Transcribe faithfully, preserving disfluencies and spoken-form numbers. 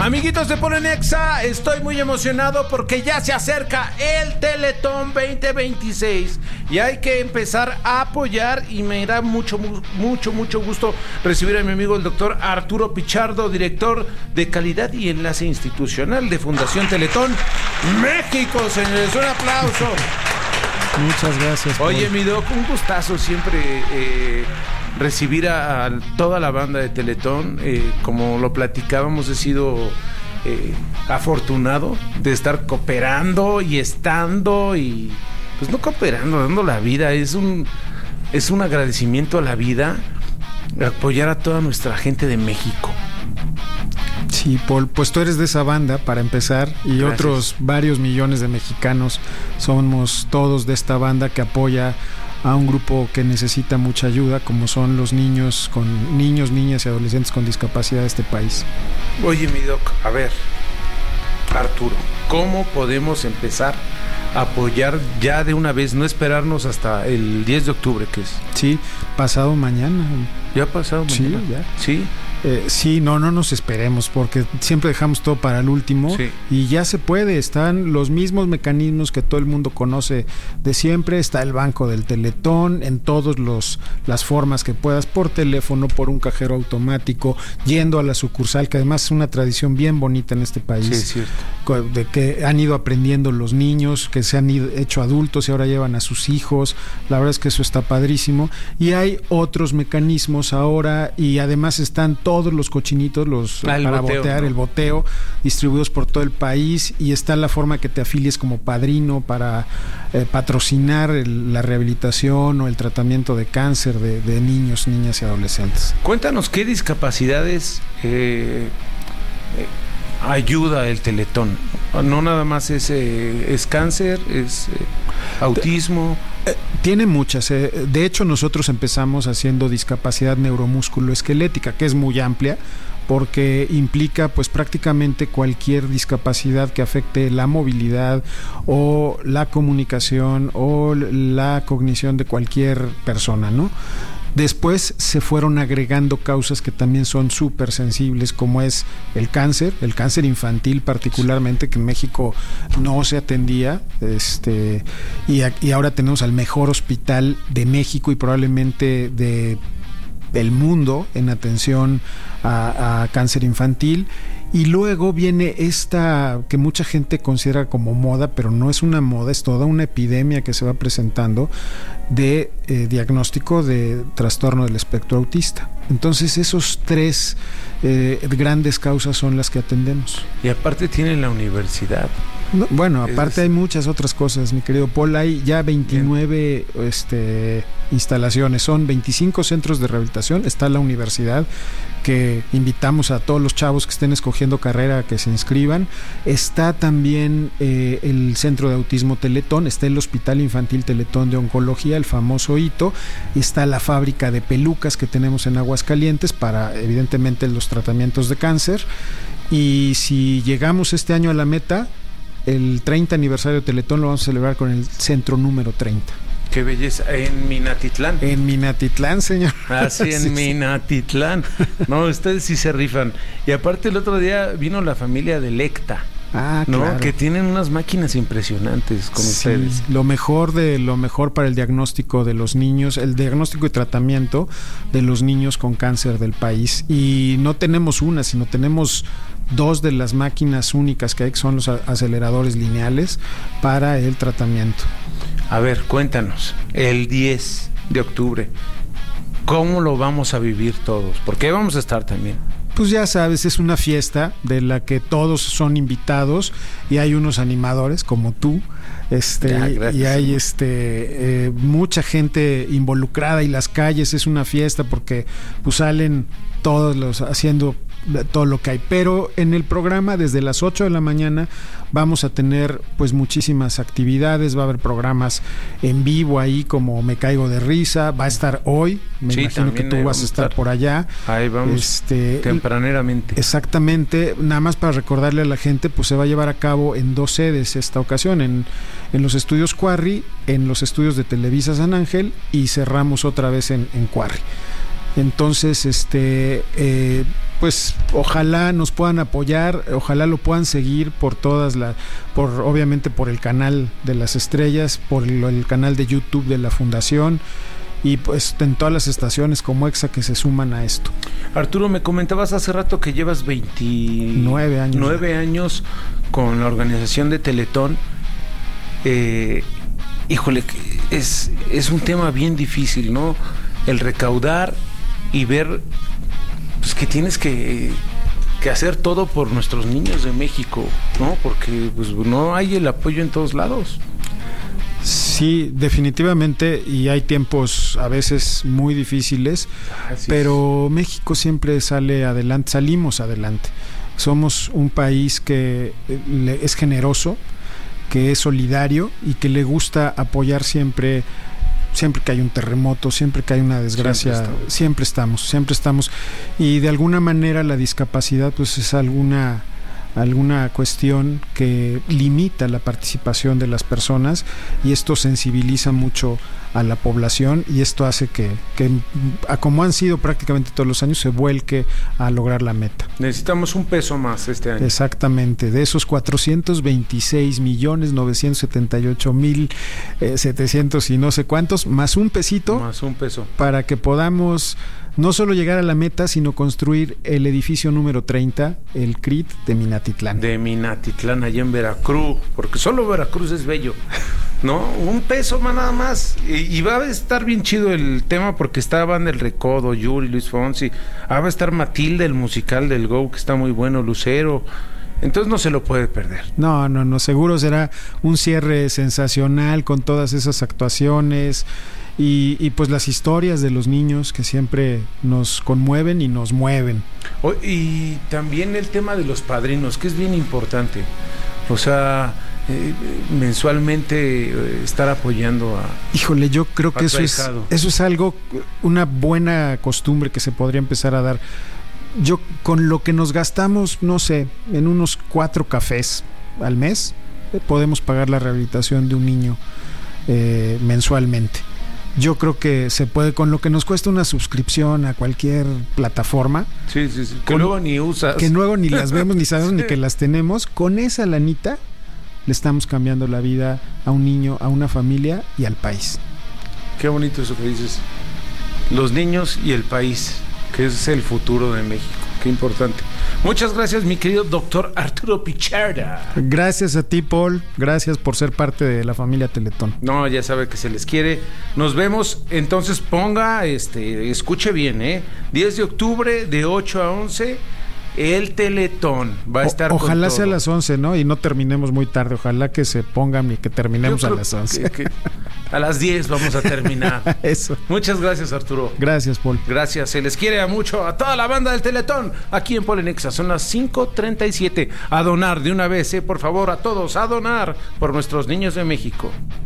Amiguitos de Ponenexa, estoy muy emocionado porque ya se acerca el Teletón veinte veintiséis y hay que empezar a apoyar, y me da mucho, mucho, mucho gusto recibir a mi amigo el doctor Arturo Pichardo, director de calidad y enlace institucional de Fundación Teletón México. Señores, un aplauso. Muchas gracias. Oye, mi doc, un gustazo siempre eh, recibir a, a toda la banda de Teletón. Eh, como lo platicábamos, he sido eh, afortunado de estar cooperando y estando y pues no cooperando, dando la vida. Es un es un agradecimiento a la vida apoyar a toda nuestra gente de México. Sí, Paul, pues tú eres de esa banda para empezar, y gracias. Otros varios millones de mexicanos somos todos de esta banda que apoya a un grupo que necesita mucha ayuda, como son los niños, con niños, niñas y adolescentes con discapacidad de este país. Oye, mi doc, a ver, Arturo, ¿cómo podemos empezar a apoyar ya de una vez, no esperarnos hasta el diez de octubre, que es? Sí, pasado mañana. ¿Ya pasado mañana? Sí, ya. Sí. Eh, sí, no, no nos esperemos, porque siempre dejamos todo para el último, sí. Y ya se puede, están los mismos mecanismos que todo el mundo conoce de siempre, está el banco del Teletón, en todas las formas que puedas, por teléfono, por un cajero automático, yendo a la sucursal, que además es una tradición bien bonita en este país, sí, es cierto. De que han ido aprendiendo los niños, que se han ido, hecho adultos y ahora llevan a sus hijos, la verdad es que eso está padrísimo, y hay otros mecanismos ahora, y además están todos todos los cochinitos los ah, para boteo, botear, ¿no? El boteo, distribuidos por todo el país, y está la forma que te afilies como padrino para eh, patrocinar el, la rehabilitación o el tratamiento de cáncer de, de niños, niñas y adolescentes. Cuéntanos qué discapacidades eh, eh, ayuda el Teletón. No nada más es, eh, es cáncer, es eh, autismo. Eh, tiene muchas. Eh. De hecho, nosotros empezamos haciendo discapacidad neuromusculoesquelética, que es muy amplia, porque implica pues prácticamente cualquier discapacidad que afecte la movilidad o la comunicación o la cognición de cualquier persona, ¿no? Después se fueron agregando causas que también son súper sensibles, como es el cáncer, el cáncer infantil particularmente, que en México no se atendía, este, y, a, y ahora tenemos al mejor hospital de México y probablemente de del mundo en atención a, a cáncer infantil. Y luego viene esta que mucha gente considera como moda, pero no es una moda, es toda una epidemia que se va presentando de eh, diagnóstico de trastorno del espectro autista. Entonces esos tres eh, grandes causas son las que atendemos. Y aparte tienen la universidad. No, bueno, aparte es... hay muchas otras cosas, mi querido Paul. Hay ya veintinueve este, instalaciones, son veinticinco centros de rehabilitación, está la universidad, que invitamos a todos los chavos que estén escogiendo carrera a que se inscriban. Está también eh, el Centro de Autismo Teletón, está el Hospital Infantil Teletón de Oncología, el famoso hito, está la fábrica de pelucas que tenemos en Aguascalientes para evidentemente los tratamientos de cáncer. Y si llegamos este año a la meta, el treinta aniversario de Teletón lo vamos a celebrar con el centro número treinta. ¡Qué belleza! En Minatitlán. En Minatitlán, señor. Ah, sí, en sí, Minatitlán. No, ustedes sí se rifan. Y aparte el otro día vino la familia de Lecta. Ah, ¿no? Claro. Que tienen unas máquinas impresionantes con sí, ustedes. Lo mejor de lo mejor para el diagnóstico de los niños, el diagnóstico y tratamiento de los niños con cáncer del país. Y no tenemos una, sino tenemos dos de las máquinas únicas que hay, que son los aceleradores lineales para el tratamiento. A ver, cuéntanos, el diez de octubre, ¿cómo lo vamos a vivir todos? Porque ahí vamos a estar también. Pues ya sabes, es una fiesta de la que todos son invitados y hay unos animadores como tú, este, ya, y hay este eh, mucha gente involucrada, y las calles es una fiesta porque pues salen todos los haciendo todo lo que hay, pero en el programa desde las ocho de la mañana vamos a tener pues muchísimas actividades, va a haber programas en vivo ahí como Me Caigo de Risa, va a estar hoy, me sí, imagino que tú vas a estar, estar por allá. Ahí vamos, este, tempraneramente. Exactamente, nada más para recordarle a la gente, pues se va a llevar a cabo en dos sedes esta ocasión, en, en los estudios Quarry, en los estudios de Televisa San Ángel, y cerramos otra vez en, en Quarry. Entonces, este... Eh, pues ojalá nos puedan apoyar, ojalá lo puedan seguir por todas las, por obviamente por el canal de las estrellas, por el, el canal de YouTube de la Fundación y pues en todas las estaciones como Exa que se suman a esto. Arturo, me comentabas hace rato que llevas veintinueve años, nueve años con la organización de Teletón. Eh, híjole, es, es un tema bien difícil, ¿no? El recaudar y ver pues que tienes que, que hacer todo por nuestros niños de México, ¿no? Porque pues no hay el apoyo en todos lados. Sí, definitivamente, y hay tiempos a veces muy difíciles, Así pero es. México siempre sale adelante, salimos adelante. Somos un país que es generoso, que es solidario y que le gusta apoyar siempre, siempre que hay un terremoto, siempre que hay una desgracia, siempre estamos, siempre estamos, siempre estamos. Y de alguna manera la discapacidad pues es alguna... alguna cuestión que limita la participación de las personas y esto sensibiliza mucho a la población y esto hace que, que como han sido prácticamente todos los años, se vuelque a lograr la meta. Necesitamos un peso más este año. Exactamente, de esos cuatrocientos veintiséis millones novecientos setenta y ocho mil setecientos y no sé cuántos, más un pesito, más un peso, para que podamos no solo llegar a la meta, sino construir el edificio número treinta, el C R I T de Minatitlán. De Minatitlán, allá en Veracruz, porque solo Veracruz es bello, ¿no? Un peso más nada más. Y, y va a estar bien chido el tema porque estaban el Recodo, Yuri, Luis Fonsi. Ah, va a estar Matilde, el musical del Go, que está muy bueno, Lucero. Entonces no se lo puede perder. No, no, no, seguro será un cierre sensacional con todas esas actuaciones. Y, y pues las historias de los niños que siempre nos conmueven y nos mueven. Oh, y también el tema de los padrinos, que es bien importante. O sea, eh, mensualmente eh, estar apoyando a... Híjole, yo creo que eso es, eso es algo, una buena costumbre que se podría empezar a dar. Yo con lo que nos gastamos, no sé, en unos cuatro cafés al mes, eh, podemos pagar la rehabilitación de un niño eh, mensualmente. Yo creo que se puede, con lo que nos cuesta una suscripción a cualquier plataforma. Sí, sí, sí. Que con, luego ni usas. Que luego ni las vemos, ni sabemos ni que las tenemos. Con esa lanita le estamos cambiando la vida a un niño, a una familia y al país. Qué bonito eso que dices. Los niños y el país, que es el futuro de México. Qué importante. Muchas gracias, mi querido doctor Arturo Picharda. Gracias a ti, Paul. Gracias por ser parte de la familia Teletón. No, ya sabe que se les quiere. Nos vemos. Entonces ponga, este, escuche bien, ¿eh? diez de octubre de ocho a once. El Teletón va a estar o, ojalá con sea todo. a las once, ¿no? Y no terminemos muy tarde. Ojalá que se pongan y que terminemos a las once. Que, que a las diez vamos a terminar. Eso. Muchas gracias, Arturo. Gracias, Paul. Gracias. Se les quiere a mucho a toda la banda del Teletón aquí en Paul en Exa. Son las cinco treinta y siete. A donar de una vez, ¿eh? Por favor, a todos, a donar por nuestros niños de México.